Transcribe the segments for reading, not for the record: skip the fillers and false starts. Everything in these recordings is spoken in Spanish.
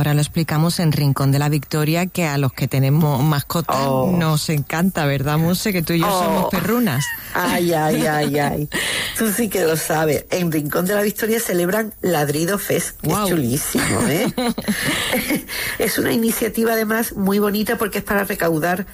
ahora lo explicamos en Rincón de la Victoria, que a los que tenemos mascotas nos encanta, ¿verdad, Monse? Que tú y yo somos perrunas. Ay. Tú sí que lo sabes. En Rincón de la Victoria celebran Ladrido Fest. Wow. Es chulísimo, ¿eh? Es una iniciativa además muy bonita porque es para recaudar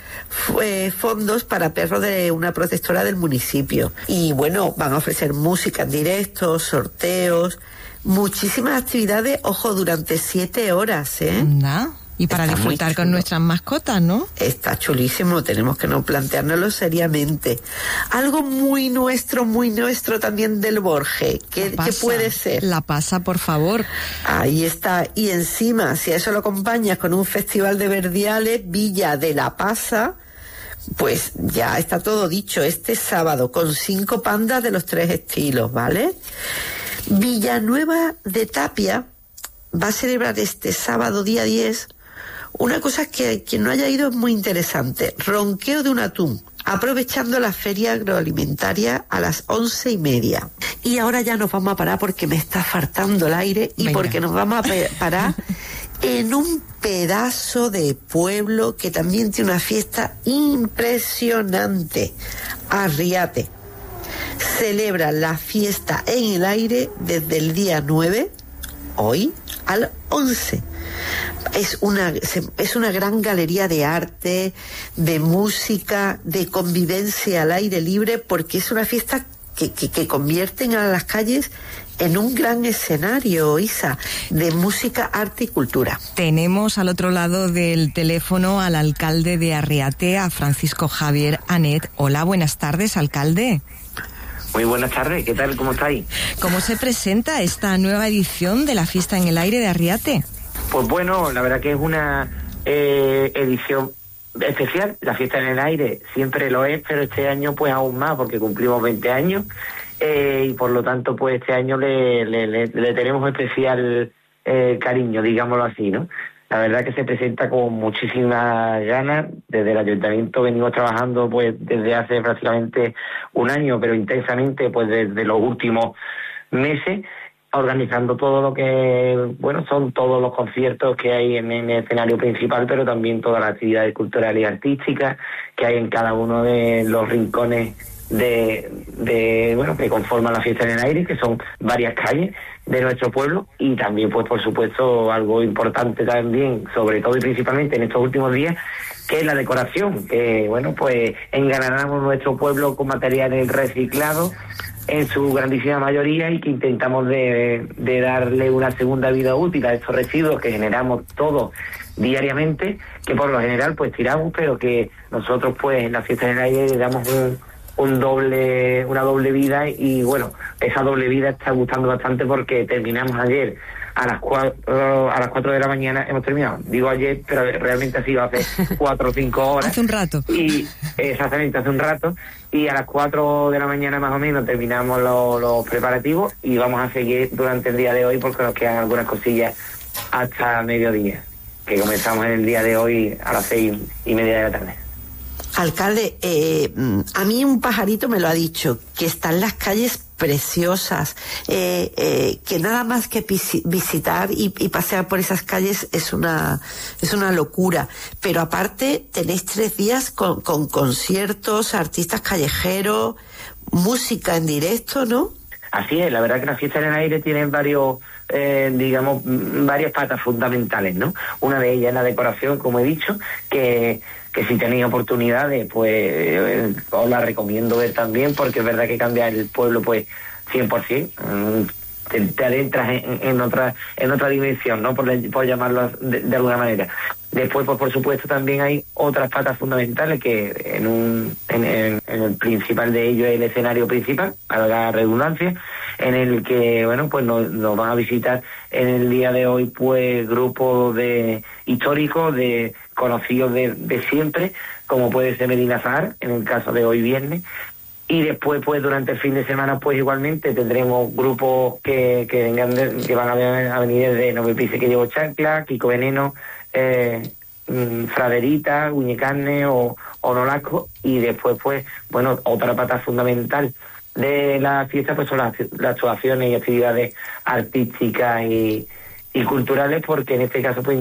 fondos para perros de una protectora del municipio. Y bueno, van a ofrecer música en directo, sorteos, muchísimas actividades, ojo, durante 7 horas, ¿eh? Y para está disfrutar con nuestras mascotas, ¿no? Está chulísimo, tenemos que no planteárnoslo seriamente. Algo muy nuestro también del Borge. ¿Qué puede ser? La pasa, por favor. Ahí está. Y encima, si a eso lo acompañas con un festival de verdiales, Villa de la Pasa, pues ya está todo dicho. Este sábado, con 5 pandas de los 3 estilos, ¿vale? Villanueva de Tapia va a celebrar este sábado, día 10, una cosa que quien no haya ido es muy interesante: ronqueo de un atún, aprovechando la feria agroalimentaria a las 11:30. Y ahora ya nos vamos a parar porque me está faltando el aire y porque nos vamos a parar en un pedazo de pueblo que también tiene una fiesta impresionante. Arriate celebra la fiesta en el aire desde el día 9, hoy, al 11. Es una gran galería de arte, de música, de convivencia al aire libre, porque es una fiesta que convierten a las calles en un gran escenario, Isa, de música, arte y cultura. Tenemos al otro lado del teléfono al alcalde de Arriate, a Francisco Javier Anet. Hola, buenas tardes, alcalde. Muy buenas tardes, ¿qué tal? ¿Cómo estáis? ¿Cómo se presenta esta nueva edición de la Fiesta en el Aire de Arriate? Pues bueno, la verdad que es una edición especial. La Fiesta en el Aire siempre lo es, pero este año pues aún más, porque cumplimos 20 años y por lo tanto pues este año le tenemos especial cariño, digámoslo así, ¿no? La verdad que se presenta con muchísimas ganas. Desde el ayuntamiento venimos trabajando pues desde hace prácticamente un año, pero intensamente pues desde los últimos meses, organizando todo lo que, bueno, son todos los conciertos que hay en el escenario principal, pero también todas las actividades culturales y artísticas que hay en cada uno de los rincones que conforman la Fiesta en el Aire, que son varias calles de nuestro pueblo. Y también pues por supuesto algo importante también, sobre todo y principalmente en estos últimos días, que es la decoración, que bueno, pues engalanamos nuestro pueblo con materiales reciclados en su grandísima mayoría, y que intentamos de darle una segunda vida útil a estos residuos que generamos todos diariamente, que por lo general pues tiramos, pero que nosotros pues en la Fiesta en el Aire le damos una doble vida. Y bueno, esa doble vida está gustando bastante, porque terminamos ayer a las 4 de la mañana, hemos terminado, digo ayer, pero realmente ha sido hace 4 o 5 horas. Hace un rato. Y exactamente, hace un rato. Y a las 4 de la mañana más o menos terminamos los preparativos, y vamos a seguir durante el día de hoy, porque nos quedan algunas cosillas hasta mediodía, que comenzamos en el día de hoy a las 6:30 de la tarde. Alcalde, a mí un pajarito me lo ha dicho, que están las calles preciosas, que nada más que visitar y pasear por esas calles es una locura. Pero aparte tenéis 3 días con conciertos, artistas callejeros, música en directo, ¿no? Así es, la verdad que la Fiesta en el Aire tiene varias patas fundamentales, ¿no? Una de ellas es la decoración, como he dicho, que si tenéis oportunidades, pues os la recomiendo ver también, porque es verdad que cambia el pueblo pues 100%. Te adentras en otra dimensión, ¿no? Por llamarlo de alguna manera. Después, pues por supuesto, también hay otras patas fundamentales, que en el principal de ellos es el escenario principal, para la redundancia, en el que, bueno, pues nos van a visitar en el día de hoy, pues grupos históricos, de conocidos de siempre, como puede ser Medina Zahar, en el caso de hoy viernes. Y después, pues durante el fin de semana, pues igualmente tendremos grupos que van a venir desde No Me Pise Que Llevo Chancla, Kiko Veneno, Fraderita, Uñecarne o Nolasco. Y después, pues, bueno, otra pata fundamental de la fiesta pues son las actuaciones y actividades artísticas y culturales, porque en este caso pues